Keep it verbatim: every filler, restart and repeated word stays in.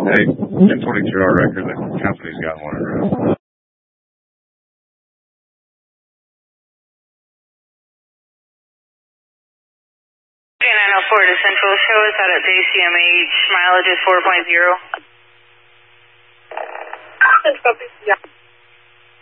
Hey, ten twenty-two our record, the company's got one around. nine oh four to Central, show us out at J C M H, mileage is four point zero. Copy, yeah.